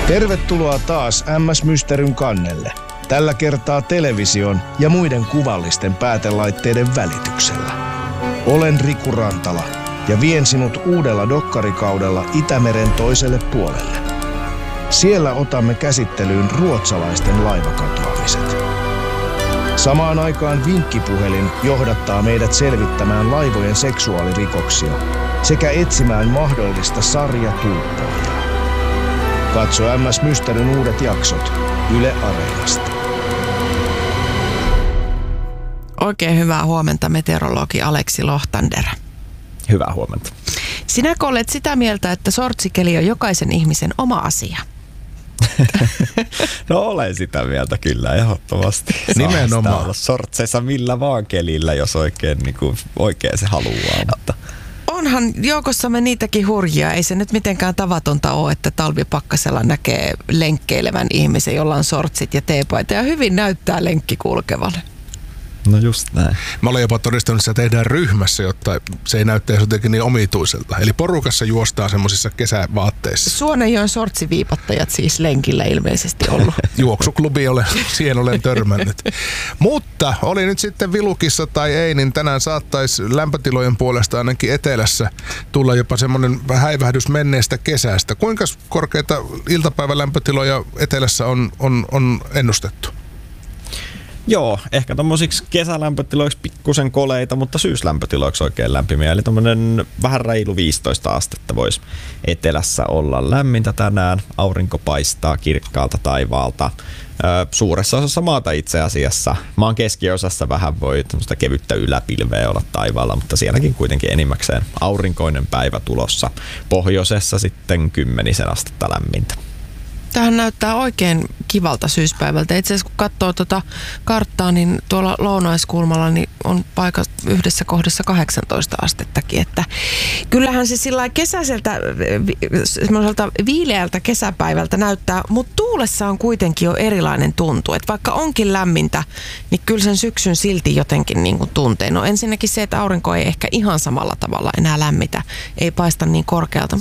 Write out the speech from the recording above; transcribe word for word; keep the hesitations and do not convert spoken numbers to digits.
Tervetuloa taas M S Mysteryn kannelle. Tällä kertaa television ja muiden kuvallisten päätelaitteiden välityksellä. Olen Riku Rantala ja vien sinut uudella dokkarikaudella Itämeren toiselle puolelle. Siellä otamme käsittelyyn ruotsalaisten laivakatoamiset. Samaan aikaan vinkkipuhelin johdattaa meidät selvittämään laivojen seksuaalirikoksia sekä etsimään mahdollista sarjatuuppoajaa. Katso M S Mysteryn uudet jaksot Yle Areenasta. Oikein hyvää huomenta, meteorologi Aleksi Lohtander. Hyvää huomenta. Sinäkö olet sitä mieltä, että sortsikeli on jokaisen ihmisen oma asia? No olen sitä mieltä kyllä, ehdottomasti. Nimenomaan. Olla sortseissa millä vaan kelillä, jos oikein, niin kuin, oikein se haluaa. Mutta onhan joukossamme niitäkin hurjia. Ei se nyt mitenkään tavatonta ole, että talvipakkasella näkee lenkkeilevän ihmisen, jolla on sortsit ja teepaita. Ja hyvin näyttää lenkki kulkevalle. No just näin. Mä olen jopa todistanut, että se tehdään ryhmässä, jotta se ei näyttäisi jotenkin niin omituiselta. Eli porukassa juostaan semmoisissa kesävaatteissa. Suonenjoen sortsiviipattajat siis lenkillä ilmeisesti ollut. Juoksuklubi olen, siihen olen törmännyt. Mutta oli nyt sitten vilukissa tai ei, niin tänään saattaisi lämpötilojen puolesta ainakin etelässä tulla jopa semmoinen häivähdys menneestä kesästä. Kuinka korkeita iltapäivälämpötiloja etelässä on, on, on ennustettu? Joo, ehkä tommosiksi kesälämpötiloiksi pikkusen koleita, mutta syyslämpötiloiksi oikein lämpimiä. Eli tommonen vähän reilu viisitoista astetta voisi etelässä olla lämmintä tänään. Aurinko paistaa kirkkaalta taivaalta. Ö, suuressa osassa maata itse asiassa. Maan keskiosassa vähän voi tämmöistä kevyttä yläpilveä olla taivaalla, mutta sielläkin kuitenkin enimmäkseen aurinkoinen päivä tulossa. Pohjoisessa sitten kymmenisen astetta lämmintä. Tämähän näyttää oikein kivalta syyspäivältä. Itse asiassa kun katsoo tuota karttaa, niin tuolla lounaiskulmalla niin on paikka yhdessä kohdassa kahdeksantoista astettakin. Että kyllähän se sillä kesäiseltä, semmoiselta viileältä kesäpäivältä näyttää, mutta tuulessa on kuitenkin jo erilainen tuntu. Että vaikka onkin lämmintä, niin kyllä sen syksyn silti jotenkin niin kuin tuntee. No ensinnäkin se, että aurinko ei ehkä ihan samalla tavalla enää lämmitä, ei paista niin korkealta.